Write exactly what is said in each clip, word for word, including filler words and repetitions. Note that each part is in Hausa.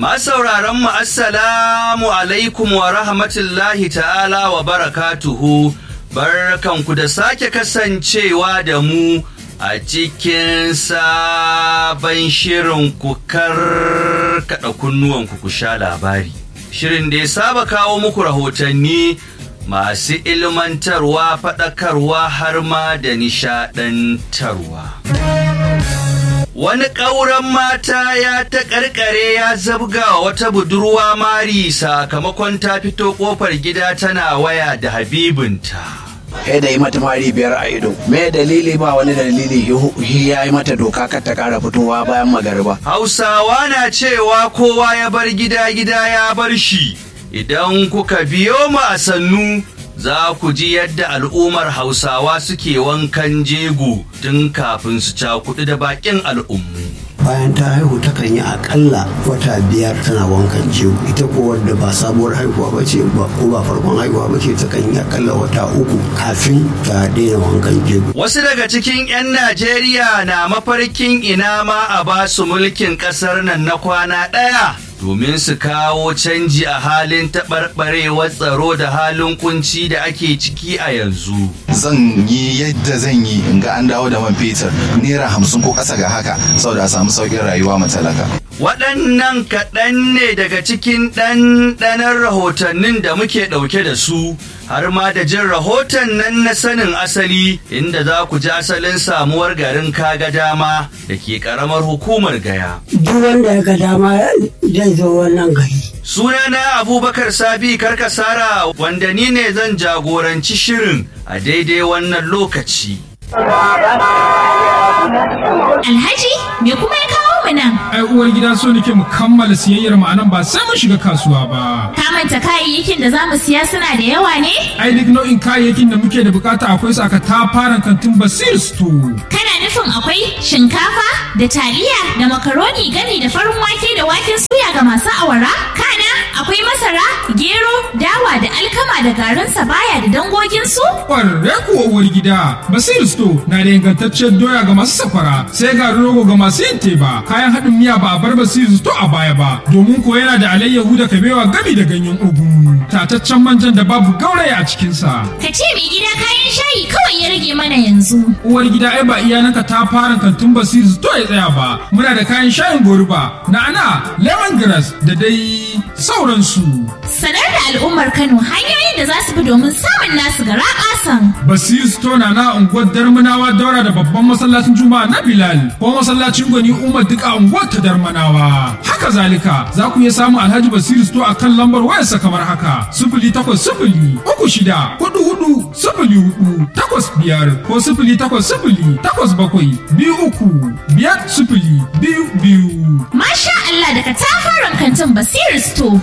Masauraran mu assalamu alaikum wa rahmatullahi ta'ala wa barakatuhu. Barkanku da sake kasancewa da mu a cikin sabon shirin ku karkada kunnuwanku ku sha labari. Shirin da ya saba kawo muku rahotanni masu ilmantarwa, faɗakarwa har ma da nishaɗantarwa. Wani ƙauren mata ya ta ƙarƙare ya zabga wata budurwa mari sakamakon ta fito ƙofar gida tana waya da habibinta. Kai da yi mata mari biyar a ido. Me dalili ba wani dalili ya yi mata doka kar ta ƙara fitowa bayan magariba. Hausawa na cewa kowa ya bar gida gida ya bar shi. Idan kuka biyo mu a sannu za ku ji yadda al'ummar Hausawa suke wankan jego tun kafin su cakuɗu da baƙin al'ummu. Bayan ta haihu takan yi akalla wata biyar tana wankan jego. Ita ko wadda ba sabuwar haihuwa ba ce ba ko ba farkon haihuwa ba ce takan yi akalla wata uku kafin ta daina wankan jego. Wasu daga cikin 'yan Najeriya na mafarkin ina ma a ba su mulkin ƙasar nan na kwana ɗaya domin su kawo canji a halin taɓarɓarewar tsaro da halin kunci da ake ciki a yanzu. Zan yi yadda zan yi in ga an dawo da man fetur naira hamsin ko ƙasa ga haka saboda a samu sauƙin rayuwa matalaka. Waɗannan kaɗan ne daga cikin ɗanɗanon rahotannin da muke ɗauke da su, har ma da jin rahoton nan na sanin asali inda za ku ji asalin samuwar garin Kaga Dama da ke ƙaramar hukumar Gaya. Duk wanda ya ga dama zai zo wannan gari. Sunana Abubakar Sabi Karkasara wanda ni ne zan jagoranci shirin a daidai wannan lokaci. Alhaji, me kuma ya kawo mu nan? Ai uwar gida so nake mu kammala siyayyar mu anan ba sai mun shiga kasuwa ba. Ka manta kayayyakin da zamu siya suna da yawa ne? Ai duk nau'in kayayyakin da muke da bukata akwai su aka tafaran kantin Basir Store. Kana nufin akwai shinkafa da taliya da makaroni gani da farin wake da waken suya ga masu awara? Kana akwai masara, gero, dawa da alkama da garin sabaya da dangogin su? Ƙwararre kuwa uwar gida, Basir Store na da ingantacciyar doya ga masu safara, sai garin rogo ga masu yin teba. Kayan haɗin miya ba a bar Basir Store a baya ba, domin ko yana da alayyahu da kabewa gami da ganyen ugu. Tataccen manjan da babu gauraya a cikinsa. Ka ce mai gida kayan shayi kawai ya rage mana yanzu. Uwar gida ai ba iyananka ta fara kantin Basir Store ya tsaya ba. Muna da kayan shayin goruba, na'ana, lemongrass da dai sauransu. Sanar da al'ummar Kano hanyoyin da za su bi domin samun nasu gara ƙasan. Basir Store na na unguwar Darmanawa daura da babban masallacin Juma'a na Bilal ko masallacin Gwani Umar duk a unguwar ta Darmanawa. Haka zalika za ku iya samun Alhaji Basir Store a kan lambar wayarsa kamar haka sifili takwas sifili uku shida hudu hudu sifili hudu takwas biyar ko sifili takwas sifili takwas bakwai biyu uku biyar sifili biyu biyu. Masha Allah daga tafaran kantin Basir Store.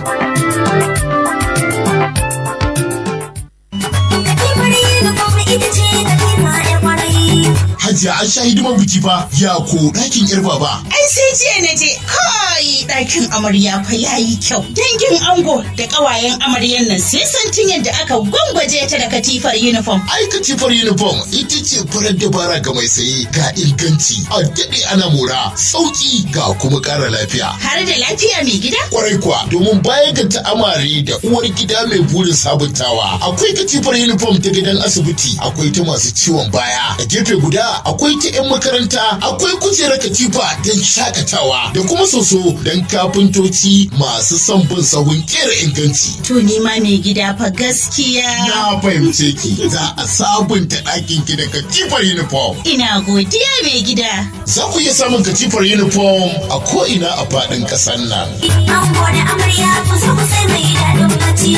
Hajiya an sha hidiman biki fa ya ko ɗakin yar baba. Ai sai jiya na je kai ɗakin amarya fa yayi kyau. Dangin ango da ƙawayen amaryan nan sai santin yadda aka gwangwaje ta da katifar uniform. Ai katifar uniform ita ce farar dabara ga mai saye ga inganci a daɗe ana mora sauƙi ga kuma ƙara lafiya. Har da lafiya mai gida? Kwarai kuwa domin baya ga ta'amare da uwar gida mai burin sabuntawa akwai katifar uniform ta gidan asibiti akwai ta masu ciwon baya a gefe guda akwai ta 'yan makaranta akwai kujerar katifa don shakatawa da kuma soso don kafintoci masu son bin sahun kera inganci. To ni ma mai gida fa gaskiya. Na fahimce ki za a sabunta ɗakin ki da katifar uniform. Ina godiya mai gida. Za ku iya samun katifar uniform a ko'ina a faɗin ƙasar nan. Ango da amarya kusa kusa mai daɗin bacci.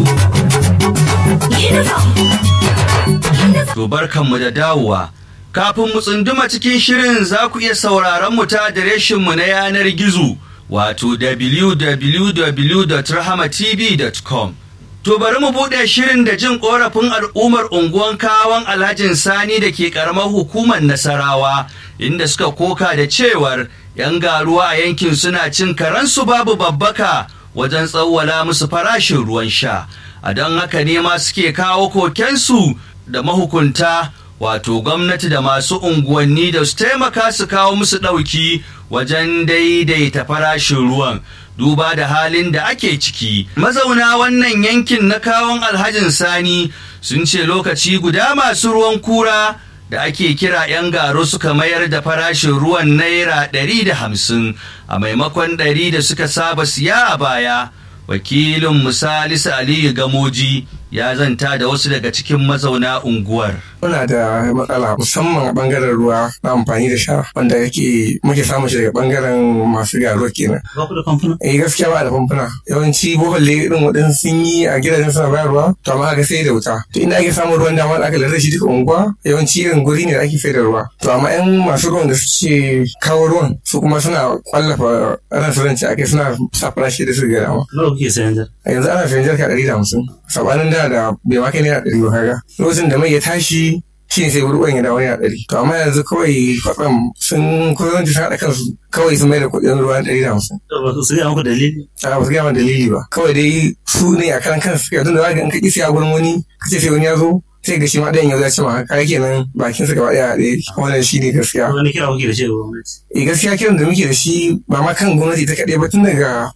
Uniform. To barkanmu da dawowa. Kafin mu tsunduma cikin shirin za ku iya sauraron mu ta adireshinmu na yanar gizo wato w w w dot rahama t v dot com. To bari mu buɗe shirin da jin ƙorafin al'ummar unguwan Kawan Alhajin Sani da ke ƙaramar hukumar Nasarawa inda suka koka da cewar 'yan garuwa a yankin suna cin karansu babu babbaka wajen tsawwala musu farashin ruwan sha. A don haka ne ma suke kawo kokensu da mahukunta wato gwamnati da masu unguwanni da su taimaka su kawo musu ɗauki wajen daidaita farashin ruwan duba da halin da ake ciki. Mazauna wannan yankin na Kawon Alhajin Sani sun ce lokaci guda masu ruwan kura da ake kira 'yan garo suka mayar da farashin ruwan naira ɗari da hamsin a maimakon ɗari da suka saba siya a baya. Wakilin Salisu Aliyu Gamoji ya zanta da wasu daga cikin mazauna unguwar. Muna da matsala musamman a bangaren ruwa na amfani da sha wanda yake muke samun shi daga bangaren masu garuwa kenan. Ba ku da famfuna? Eh gaskiya ba da famfuna. Yawanci boholle irin waɗansu sun yi a gidajen suna bayarwa to amma ga sai da wuta. To inda ake samun ruwan dama da aka lalata shi duka unguwa yawanci irin guri ne da ake sai da ruwa. To amma 'yan masu ruwan da suke kawo ruwan su kuma suna kwallafa ransu ranci ake suna sa farashi da su ga dama. Nawa kuke sayan jar? Yanzu ana sayan jarka ɗari da hamsin. Sabanin da da bai ma kai naira ɗari ba kaga. Lokacin da mai ya tashi shi ne sai ruwan ya dawo naira ɗari. To amma yanzu kawai kwatsam sun kusanci sun haɗa kansu kawai sun mai da kuɗin ruwan ɗari da hamsin. Ba su gaya muku dalili? A ba su gaya mana dalili ba. Kawai dai su ne a karan kansu suka tunda in ka ƙi siya gurin wani ka ce sai wani ya zo sai ga shi ma ɗayan ya zace ma haka kenan bakin su gaba ɗaya ɗaya wannan shi ne gaskiya. Wani kira kuke da shi ga gwamnati? Eh gaskiya kiran da muke da shi ba ma kan gwamnati ta kaɗai ba tun daga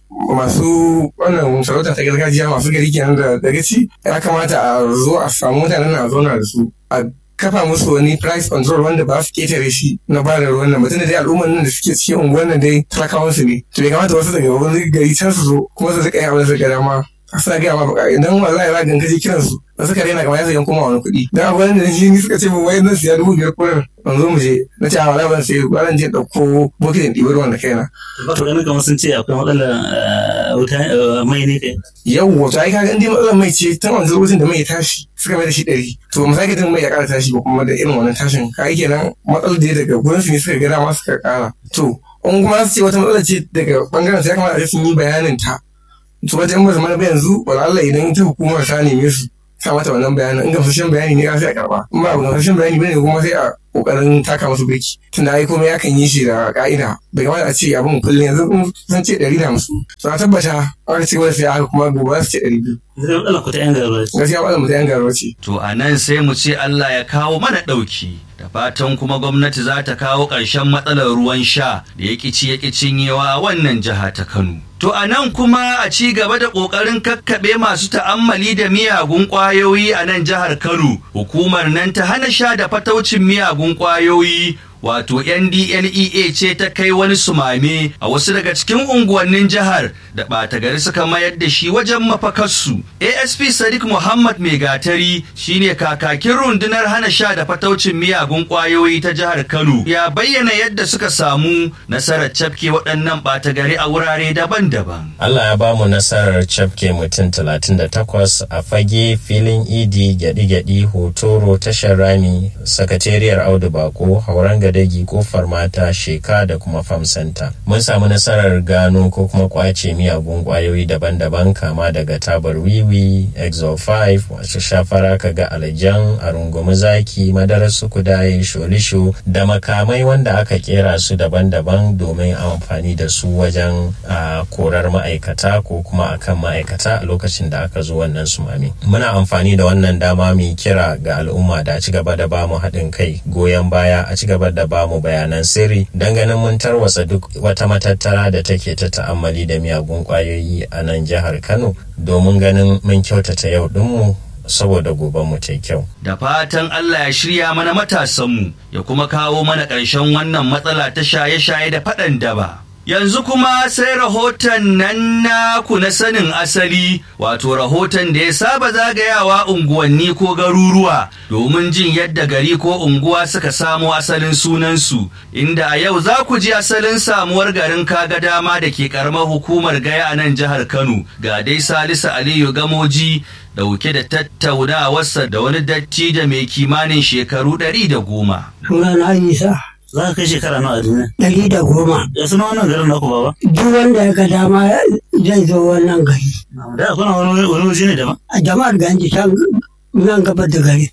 masu wannan sarauta ta gargajiya masu gari kenan da dagaci ya kamata a zo a samu mutanen na zauna da su a kafa musu wani price control wanda ba su ketare shi na ba da ruwan nan ba tunda dai al'ummar nan da suke cikin unguwar nan dai talakawan su ne to bai kamata wasu daga wani gari can su zo kuma su rika yin abin da suka dama suna gaya ma baka idan wallahi za ka kaje kiran su da suka rena kamar yasa yan koma wani kuɗi dan akwai wanda shi suka ce mu wai nan siya dubu biyar kuɗin an zo mu je na ce a wallahi ban sai gwaran je ɗauko bokitin ɗibar ruwan da kaina. Ba ka ganin kamar sun ce akwai matsalar wuta mai ne kai. Yawwa to ai kaga in dai matsalar mai ce tun wanzu lokacin da mai ya tashi suka mai da shi ɗari to mu sake tun mai ya ƙara tashi ba kuma da irin wannan tashin ka kenan matsalar da ya daga gurin su ne suka ga dama suka ƙara to in kuma su ce wata matsalar ce daga bangaren su ya kamata a sun yi bayanin ta. To wajen ba zama ba yanzu wala Allah idan ita hukumar ta neme su sa mata wannan bayanin in gamsashen bayani ne sai a karba in ba gamsashen bayani bane kuma sai a kokarin taka musu birki tunda ai komai yakan yi shi da ka'ida bai kamata a ce abin kullum yanzu sun ce ɗari da hamsin to a tabbata aka ce wani sai aka kuma gobe su ce ɗari biyu. Allah ku ta yan garuwa ce. Gaskiya ba mu ta yan garuwa ce. To a nan sai mu ce Allah ya kawo mana ɗauki. Da fatan kuma gwamnati za ta kawo ƙarshen matsalar ruwan sha da ya ƙici ya cinyewa a wannan jiha ta Kano. To a nan kuma a ci gaba da ƙoƙarin kakkaɓe masu ta'ammali da miyagun ƙwayoyi a nan jihar Kano, hukumar nan ta hana sha da fataucin miyagun ƙwayoyi wato N D L E A ce ta kai wani sumame a wasu daga cikin unguwannin jihar da ɓata gari suka mayar da shi wajen mafakarsu. A S P Sadiq Muhammad Megatari shine kakakin rundunar hana sha da fataucin miyagun ƙwayoyi ta jihar Kano ya bayyana yadda suka samu nasarar cafke waɗannan ɓata gari a wurare daban-daban. Allah ya bamu nasarar cafke mutum talatin da takwas a fage filin idi gyaɗi-gyaɗi hotoro tashar rami sakatariyar Audu Bako hauran dagi kofar mata sheka da kuma farm center. Mun samu nasarar gano ko kuma kwace miyagun kwayoyi daban-daban kama daga tabar wiwi, exo five, wasu shafara kaga alajan, arungumi zaki, madarar sukudaye, sholisho da makamai wanda aka kera su daban-daban domin amfani da su wajen uh, korar ma'aikata ko kuma akan ma'aikata a lokacin da aka zo wannan sumami. Muna amfani da wannan dama mu kira ga al'umma da a ci gaba da bamu haɗin kai goyon baya a ci gaba da da ba mu bayanan sirri don ganin mun tarwatsa duk wata matattara da take ta ta'ammali da miyagun kwayoyi a nan jihar Kano domin ganin mun kyautata yau dinmu saboda goben mu ta kyau. Da fatan Allah ya shirya mana matasanmu ya kuma kawo mana ƙarshen wannan matsala ta shaye-shaye da faɗan daba. Yanzu kuma sai rahoton nan naku na sanin asali, wato rahoton da ya saba zagayawa unguwanni ko garuruwa domin jin yadda gari ko unguwa suka samo asalin sunansu, inda a yau za ku ji asalin samuwar garin Kaga Dama da ke karamar hukumar Gaya a nan jihar Kano. Ga dai Salisu Aliyu Gamoji dauke da tattaunawarsa da wani datti da mai kimanin shekaru ɗari da goma. Sunana Isa. Za ka kai shekara nawa a duniya? Ɗari da goma. Ya suna wannan garin naku baba? Duk wanda ya ga dama zai zo wannan gari. Da kuna wani wani waje ne daban? A jama'ar Ganji can nan gaba da gari.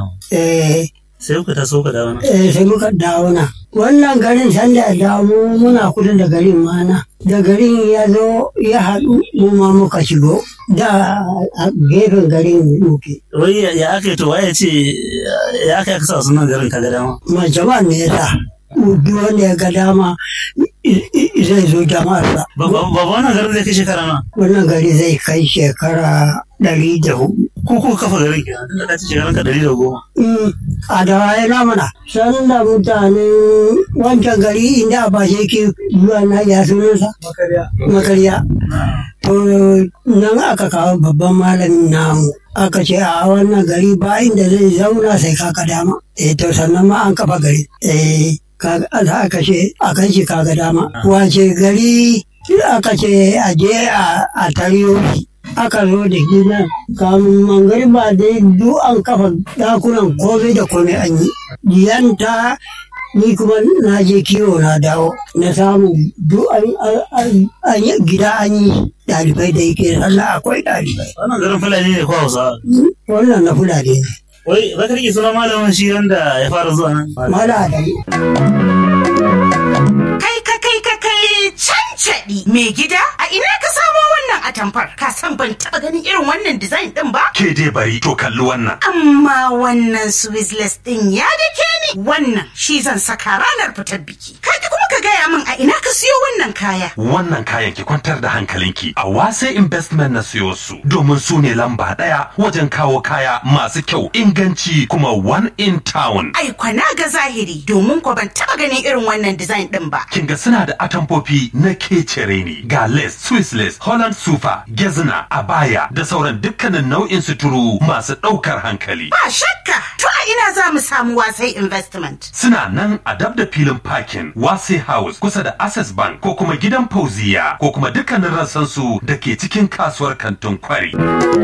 Eh. Sai kuka taso ka dawo nan? Eh sai muka dawo nan. Wannan garin sanda ya dawo muna kusa da garin mana. Da garin ya zo ya haɗu mu ma muka shigo. Da a gefen garin muke. Wai ya aka yi to waye ce ya aka yi aka sa sunan garin Kaga Dama? Ma jama'a ne ya sa. Duk wanda ya ga dama zai zo jama'arsa. Babba wannan garin zai kai shekara na? Wannan gari zai kai shekara ɗari da hudu. Ko kuka kafa garin kenan tun da ka ci shekaran ka ɗari da goma. A da waye na mana. Sanda mutanen wancan gari inda a bashe ke zuwa na ya sunansa? Makarya. Makarya. To nan aka kawo babban malamin namu. Aka ce a wannan gari ba inda zai zauna sai kaka dama. Eh to sannan ma an kafa gari. Eh kaga aka ce a kan shi kaga dama. Wace gari aka ce a je a tariyo aka zo da gidan kamun mangari ba dai duk an kafa dakunan komai da komai an yi. Diyanta ni kuma na je kiwo na dawo na samu duk an yi gida an yi ɗalibai da yake sallah akwai ɗalibai. Wannan garin Fulani ne ko Hausa? Wannan na Fulani ne. Wai za ka rike sunan malamin shi wanda ya fara zuwa nan? Mala da Kai ka kai ka kai cancaɗi mai gida a ina ka samo wannan atamfar ka san ban taɓa ganin irin wannan design ɗin ba? Ke dai bari to kalli wannan. Amma wannan Swizzless ɗin ya dake ni wannan shi zan saka ranar fitar biki. Kaji kuma ka gaya min a ina ka siyo wannan kaya. Wannan kayan ki kwantar da hankalinki a Wase Investment na siyo su domin su ne lamba ɗaya wajen kawo kaya masu kyau inganci kuma one in town. Ai kwana ga zahiri domin ko ban taɓa ganin irin wannan design ɗin ba. Kin ga suna da atamfofi na kecere ne ga lace, Swiss lace, Holland super, gezna, abaya da sauran dukkanin nau'in suturu masu ɗaukar hankali. Ba shakka to a ina za mu samu Wasai Investment. Suna nan a dab da filin parking Wasai House kusa da Access Bank ko kuma gidan Fauziya ko kuma dukkanin rassan su da ke cikin kasuwar kantin Kwari.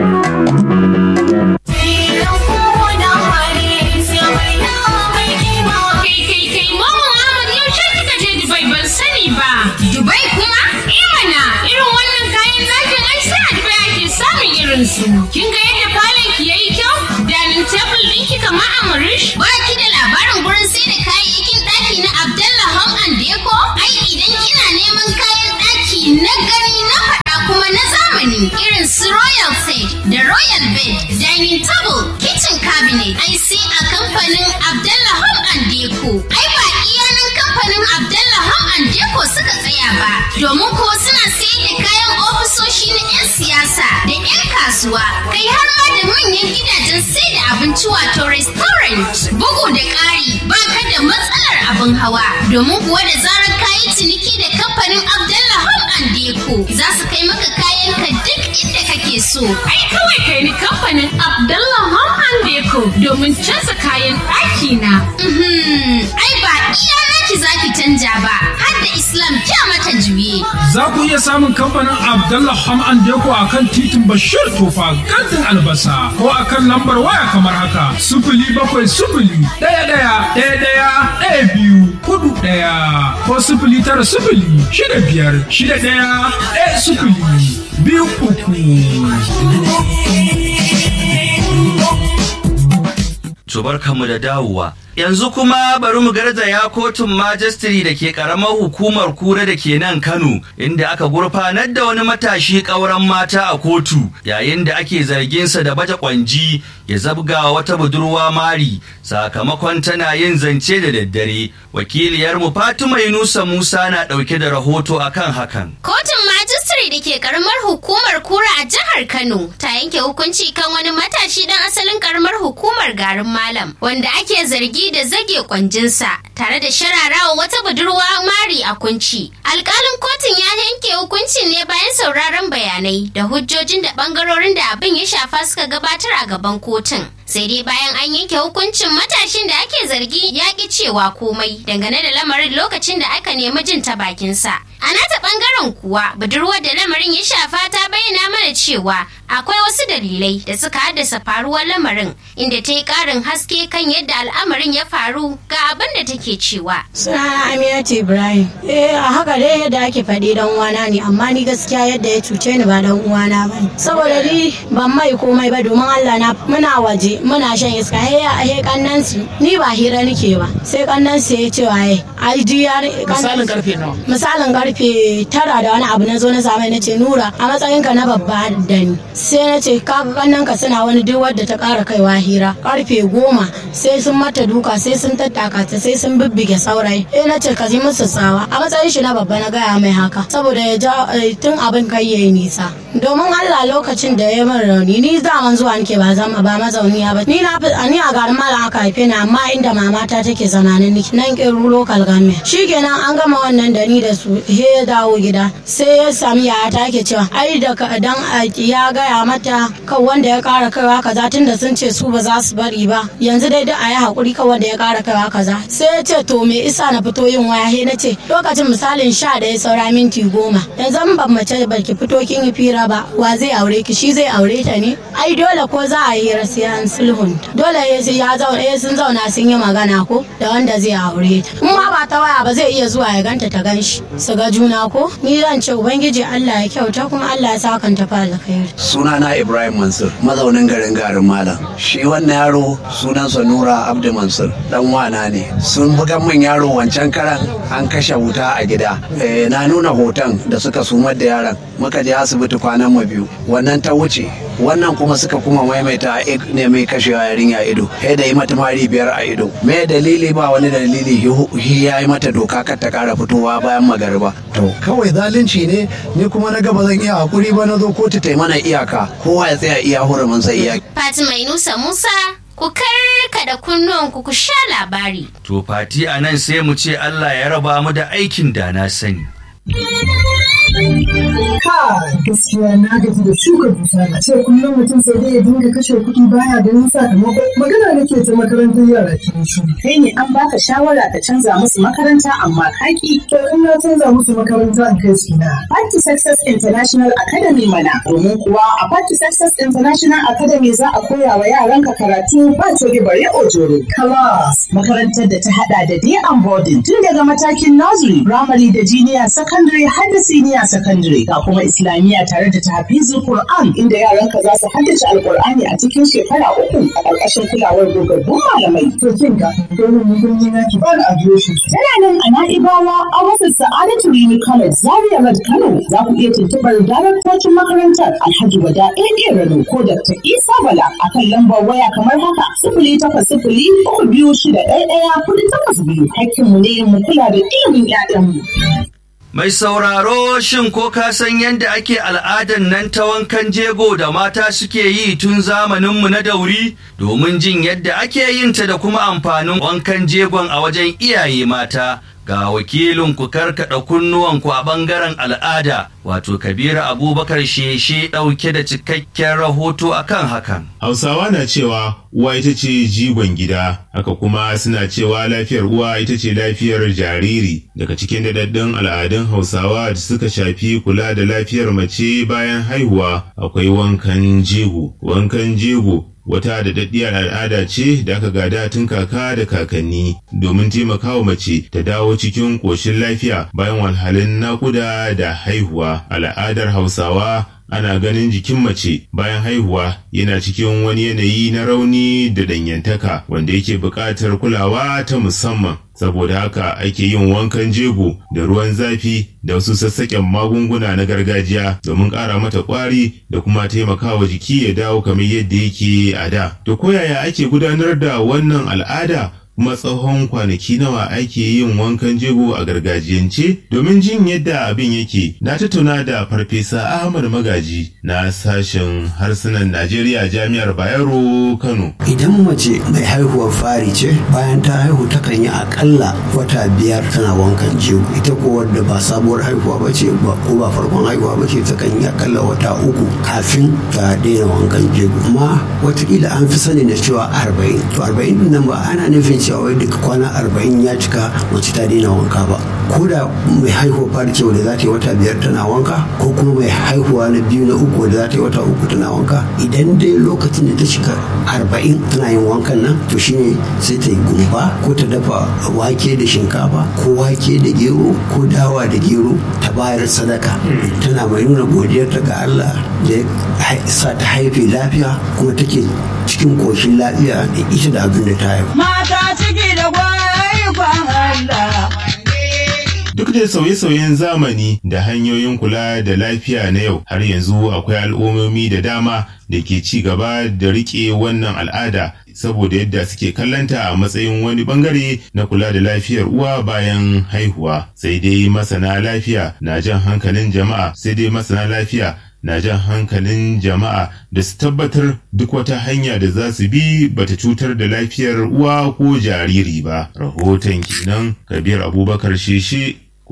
Dubai kuma? Imana irin wannan kayan zakin ai sai a Dubai ake samun irin su. Kin ga yadda falon ki yayi kyau? Dining table ɗinki kamar Amurish? Ba ki da labarin gurin sai da kayayyakin ɗaki na Abdallah Home and Deco? Ai idan kina neman kayan ɗaki na gani na faɗa kuma na zamani irin su Royal Set da Royal Bed, Dining Table, Kitchen Cabinet, ai sai a kamfanin Abdallah Home and Deco. Ai ba iya nan kamfanin Abdallah Home and Deco suka tsaya ba, domin ko suna sayar da kayan ofisoshi na 'yan siyasa da 'yan kasuwa, kai har ma da manyan gidajen sai da abinci wato restaurant. Bugu da ƙari, ba ka da matsalar abin hawa, domin kuwa da zarar kayi ciniki da kamfanin Abdallah Home and Deco, za su kai maka kayan ka duk inda kake so. Ai kawai kai ni kamfanin Abdallah Home and Deco domin canza kayan ɗaki na. Ai ba iya naki zaki canja ba, har da Islam kya mata juye. Za ku iya samun kamfanin Abdallah Home and Deco a kan titin Bashir Tofa gandun albasa ko a kan lambar waya kamar haka sufuli bakwai sufuli ɗaya ɗaya ɗaya ɗaya ɗaya biyu hudu ɗaya ko sufuli tara sufuli shida biyar shida ɗaya ɗaya sufuli biyu uku. Tubar kanmu da dawowa. Yanzu kuma bari mu garzaya kotun majistiri da ke karamar hukumar kura da ke nan Kano inda aka gurfanar da wani matashi ƙauren mata a kotu yayin da ake zarginsa da baje kwanji ya zabga wata budurwa mari sakamakon tana yin zance da daddare. Wakiliyarmu Fatima Yunusa Musa na ɗauke da rahoto akan hakan. Kotun majistiri da ke karamar hukumar kura a jihar Kano ta yanke hukunci kan wani matashi dan asalin karamar hukumar garin Malam wanda ake zargi da zage kwanjinsa tare da shararawa wata budurwa mari a kunci. Alkalin kotun ya yanke hukunci ne bayan sauraron bayanai da hujjojin da bangarorin da abin ya shafa suka gabatar a gaban kotun. Sai dai bayan an yanke hukuncin matashin da ake zargi ya ki cewa komai dangane da lamarin lokacin da aka nemi jin ta bakinsa. A nata bangaren kuwa budurwar da lamarin ya shafa ta bayyana mana cewa akwai wasu dalilai da suka haddasa faruwar lamarin inda ta yi karin haske kan yadda al'amarin ya faru ga abin da take cewa. Sunana Aminatu Ibrahim. Eh a haka dai yadda ake faɗi dan uwana ne amma ni gaskiya yadda ya cuce ni ba dan uwana ba ne. Saboda ni ban mai komai ba domin Allah na muna waje muna shan iska he he kannan su ni ba hira nake ba sai kannan su ya ce waye ai ji ya misalin karfe nawa misalin karfe karfe tara da wani abu na zo na same na ce Nura a matsayinka na babba da ni sai na ce kaga kannan ka suna wani duk wadda ta kara kaiwa hira karfe goma sai sun mata duka sai sun tattaka ta sai sun bibbige saurayi eh na ce ka ji musu tsawa a matsayin shi na babba na gaya mai haka saboda ya ja tun abin kai yayi nisa domin Allah lokacin da ya min rauni ni zaman zuwa nake ba zama ba mazauniya ba ni na ni a garin malam aka haife ni amma inda mamata take zama nan nan kiru local government shikenan an gama wannan da ni da su he ya dawo gida sai ya sami yaya ta ke cewa ai da dan ya gaya mata kan wanda ya kara kaiwa kaza tunda sun ce su ba za su bari ba yanzu dai da a yi hakuri kan wanda ya kara kaiwa kaza sai ya ce to me isa na fito yin waya he na ce lokacin misalin sha ɗaya saura minti goma yanzu ban mace ba ki fito kin yi fira ba wa zai aure ki shi zai aure ta ne ai dole ko za a yi rasiyan sulhun dole ya ya zauna sun zauna sun yi magana ko da wanda zai aure ta in ma ba ta waya ba zai iya zuwa ya ganta ta ganshi su ga juna ko ni zan ce ubangiji Allah ya kyauta kuma Allah ya sa kan ta fara alkhairi. Sunana Ibrahim Mansur mazaunin garin garin Malam shi wannan yaro sunansa Nura Abdu Mansur dan wana ne sun buga min yaro wancan karan an kashe wuta a gida eh, na nuna hoton da suka sumar da yaron muka je asibiti kwanan mu biyu wannan ta wuce wannan kuma suka kuma maimaita ne mai kashewa yarinya ido sai da yi mata mari biyar a ido me dalili ba wani dalili hi ya yi mata doka kar ta kara fitowa bayan magariba to kawai zalunci ne ni kuma na gaba zan iya hakuri ba na zo kotu ta mana iyaka kowa ya tsaya iya hurumin sa iya. Fatima Inusa Musa ku karkada kunnuwanku ku sha labari. To Fati a nan sai mu ce Allah ya raba mu da aikin da na sani. Ha gaskiya na gaji da shuka dusa a ce kullum mutum sai dai ya dinga kashe kuɗi baya ganin sakamako magana nake ta makarantar yara kin shi kai ne an baka shawara ka canza musu makaranta amma kaki to in na canza musu makaranta in kai su na Party Success International Academy mana domin kuwa a Party Success International Academy za a koya wa yaranka karatu ba coge bare ojoro class makarantar da ta hada da day and boarding tun daga matakin nursery primary da junior secondary har da senior secondary ga kuma islamiyya tare da tahfizul Qur'an inda yaranka za su haddace alqur'ani a cikin shekara uku a ƙarƙashin kulawar gogaggun malamai. To kin ga dole mun gani na ki ba da adireshi. Tana nan a Na'ibawa a wasu Sa'adatu Rini College Zaria Road Kano za ku iya tuntuɓar daraktocin makarantar Alhaji Wada A A Rano ko Dakta Isa Bala akan lambar waya kamar haka sifili takwas sifili uku biyu shida ɗaya ɗaya kuɗi takwas biyu. Hakkinmu ne mu kula da ilimin 'ya'yanmu. Mai sauraro shin ko ka san yadda ake al'adan nan ta wankan jego da mata suke yi tun zamaninmu na dauri domin jin yadda ake yin ta da kuma amfanin wankan jegon a wajen iyaye mata ga wakilin ku karkada kunnuwanku a bangaren al'ada wato Kabiru Abubakar Sheshe dauke da cikakken rahoto akan hakan. Hausawa na cewa uwa ita ce jigon gida, haka kuma suna cewa lafiyar uwa ita ce lafiyar jariri. Daga cikin dadaddun al'adun Hausawa da suka shafi kula da lafiyar mace bayan haihuwa akwai wankan jego. Wankan jego wata daɗaɗɗiyar al'ada ce da aka gada tun kaka da kakanni domin taimakawa mace ta dawo cikin ƙoshin lafiya bayan walhalin naƙuda da haihuwa. Al'adar Hausawa ana ganin jikin mace bayan haihuwa yana cikin wani yanayi na rauni da danyantaka wanda yake buƙatar kulawa ta musamman. Saboda haka ake yin wankan jego da ruwan zafi da wasu sassaƙen magunguna na gargajiya domin ƙara mata ƙwari da kuma taimakawa jiki ya dawo kamar yadda yake a da. To koyaya ake gudanar da wannan al'ada? Kuma tsawon kwanaki nawa ake yin wankan jego a gargajiyance? Domin jin yadda abin yake na tattauna da Farfesa Ahmad Magaji na sashen harsunan Najeriya Jami'ar Bayero Kano. Idan mace mai haihuwar fari ce bayan ta haihu takan yi akalla wata biyar tana wankan jego. Ita ko wadda ba sabuwar haihuwa ba ce ba ko ba farkon haihuwa ba ce takan yi akalla wata uku kafin ta daina wankan jego. Amma watakila an fi sani da cewa arba'in. To arba'in din nan ba ana nufin cewa wai duka kwana arba'in ya cika mace ta daina wanka ba. Ko da mai haihuwa fari ce wadda za ta yi wata biyar tana wanka ko kuma mai haihuwa na biyu na uku wadda za ta yi wata uku tana wanka idan dai lokacin da ta shiga arba'in tana yin wankan nan to shine sai ta yi gumba ko ta dafa wake da shinkafa ko wake da gero ko dawa da gero ta bayar sadaka tana mai nuna godiyarta ga Allah da ya sa ta haife lafiya kuma take cikin koshin lafiya da ita da abin da ta haifa. Mata ciki da kwaikon Allah. Duk da sauye-sauyen zamani da hanyoyin kula da lafiya na yau, har yanzu akwai al'ummomi da dama da ke ci gaba da riƙe wannan al'ada saboda yadda suke kallanta a matsayin wani bangare na kula da lafiyar uwa bayan haihuwa. Sai dai masana lafiya na jan hankalin jama'a sai dai masana lafiya na jan hankalin jama'a da su tabbatar duk wata hanya da za su bi bata cutar da lafiyar uwa ko jariri ba. Rahoton kenan Kabir Abubakar Sheshe, ku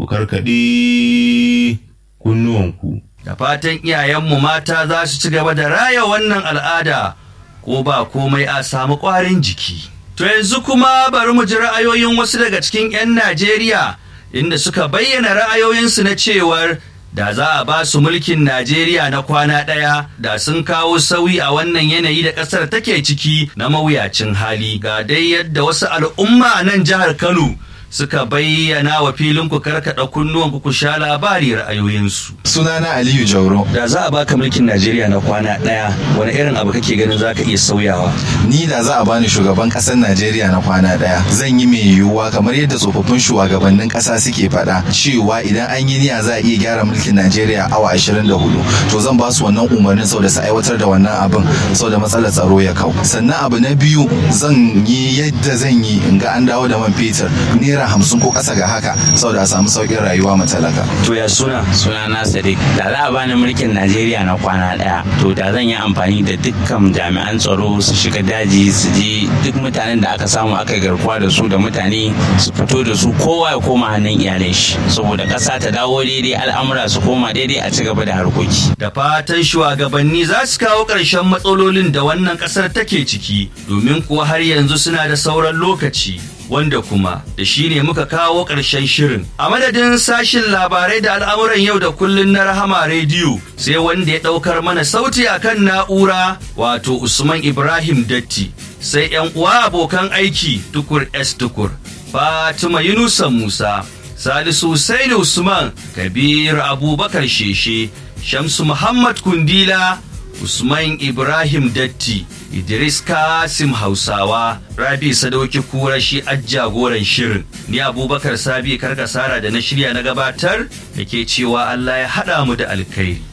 karkaɗe kunnuwanku. Da fatan iyayenmu mata za su ci gaba da raya wannan al'ada ko ba komai a samu ƙwarin jiki. To yanzu kuma bari mu ji ra'ayoyin wasu daga cikin 'yan Najeriya inda suka bayyana ra'ayoyinsu na cewar da za a ba su mulkin Najeriya na kwana ɗaya da sun kawo sauyi a wannan yanayi da ƙasar take ciki na mawuyacin hali. Ga dai yadda wasu al'umma a nan jihar Kano suka bayyana wa filin ku karkaɗa kunnuwan ku sha labari ra'ayoyinsu. Sunana Aliyu Jauro. Da za a baka mulkin Najeriya na kwana ɗaya, wani irin abu kake ganin za ka iya sauyawa? Ni da za a bani shugaban ƙasar Najeriya na kwana ɗaya, zan yi mai yiwuwa kamar yadda tsofaffin shugabannin ƙasa suke faɗa cewa idan an yi niyya za a iya gyara mulkin Najeriya awa ashirin da hudu. To zan ba su wannan umarnin sau da su aiwatar da wannan abin sau da matsalar tsaro ya kau. Sannan abu na biyu zan yi yadda zan yi in ga an dawo da man fetur naira hamsin ko ƙasa ga haka saboda a samu sauƙin rayuwa matalaka. To ya suna? Suna na Sadiq. Da za a bani mulkin Najeriya na kwana ɗaya, to da zan yi amfani da dukkan jami'an tsaro su shiga daji su je duk mutanen da aka samu aka garkuwa da su da mutane su fito da su kowa ya koma hannun iyalai shi saboda ƙasa ta dawo daidai al'amura su koma daidai a ci gaba da harkoki. Da fatan shugabanni za su kawo ƙarshen matsalolin da wannan ƙasar take ciki domin kuwa har yanzu suna da sauran lokaci. Wanda kuma da shi ne muka kawo ƙarshen shirin. A madadin sashin labarai da al'amuran yau da kullun na Rahama Rediyo, sai wanda ya ɗaukar mana sauti a kan na'ura wato Usman Ibrahim Datti, sai 'yan uwa abokan aiki Tukur S. Tukur, Fatima Yunusa Musa, Salisu Saini Usman, Kabir Abubakar Sheshe, Shamsu Muhammad Kundila, Usman Ibrahim Datti, Idris Kasim Hausawa, Rabi Sadauki Kura shi jagoran shirin. Ni Abubakar Sabi Karkasara da na shirya na gabatar da ke cewa Allah ya haɗa mu da alkhairi.